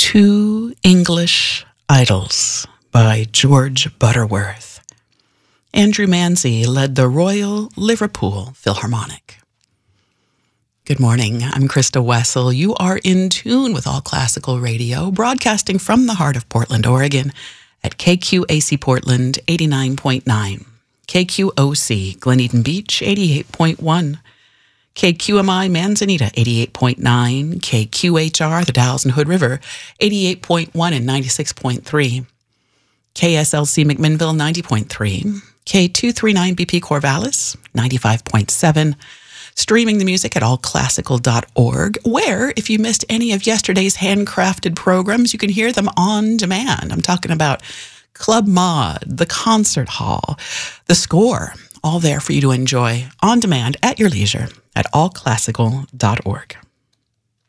Two English Idols by George Butterworth. Andrew Manzi led the Royal Liverpool Philharmonic. Good morning, I'm Krista Wessel. You are in tune with All Classical Radio, broadcasting from the heart of Portland, Oregon, at KQAC Portland 89.9, KQOC Glen Beach 88.1, KQMI Manzanita 88.9, KQHR the Dalles and Hood River 88.1 and 96.3, KSLC McMinnville 90.3, K239 BP Corvallis 95.7, streaming the music at allclassical.org, where if you missed any of yesterday's handcrafted programs, you can hear them on demand. I'm talking about Club Mod, the Concert Hall, the Score, all there for you to enjoy on demand at your leisure at allclassical.org.